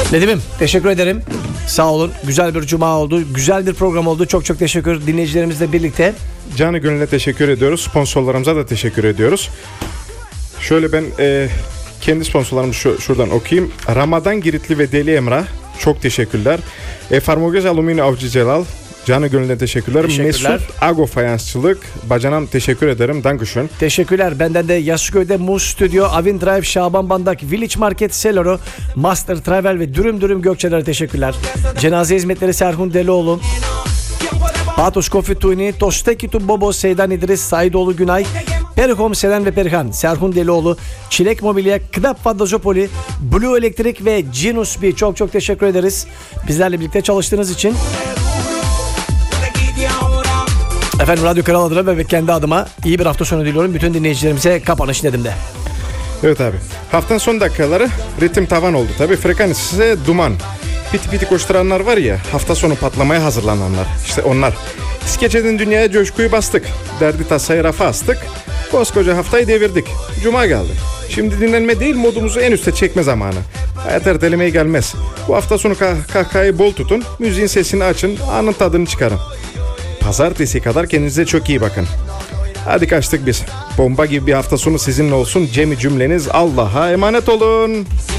Nedim'im teşekkür ederim. Sağ olun. Güzel bir cuma oldu. Güzel bir program oldu. Çok çok teşekkür dinleyicilerimizle birlikte. Canı gönülle teşekkür ediyoruz. Sponsorlarımıza da teşekkür ediyoruz. Şöyle ben kendi sponsorlarımı şuradan okuyayım. Ramadan Giritli ve Deli Emrah. Çok teşekkürler. Farmogöz Alüminyum Avcı Celal. Canı gönülden teşekkürler. Mesut Ago Fayansçılık. Bacanam teşekkür ederim. Dankeschön. Teşekkürler. Benden de Yasköy'de Muz Stüdyo, Avin Drive, Şaban Bandak, Village Market, Selero, Master Travel ve Dürüm Gökçeler'e teşekkürler. Cenaze hizmetleri Serhun Delioğlu. Patos Coffee Tuni, Tosteki Tu Bobo, Seydan İdris, Saidoğlu Günay, Perihom Selen ve Perihan, Serhun Delioğlu, Çilek Mobilya, Knap Fadazopoli, Blue Elektrik ve Genus B. Çok teşekkür ederiz. Bizlerle birlikte çalıştığınız için. Efendim Radyo Kral adına ve kendi adıma iyi bir hafta sonu diliyorum. Bütün dinleyicilerimize kapanış Nedim'de. Evet abi. Haftanın son dakikaları ritim tavan oldu. Tabii frekans ise duman. Piti koşturanlar var ya, hafta sonu patlamaya hazırlananlar. İşte onlar. İskeçe'den dünyaya coşkuyu bastık. Derdi tasayı rafa astık. Koskoca haftayı devirdik. Cuma geldi. Şimdi dinlenme değil, modumuzu en üste çekme zamanı. Hayat ertelemeye gelmez. Bu hafta sonu kahkahayı bol tutun. Müziğin sesini açın. Anın tadını çıkarın. Pazartesi kadar kendinize çok iyi bakın. Hadi kaçtık biz. Bomba gibi bir hafta sonu sizinle olsun. Cemi cümleniz Allah'a emanet olun.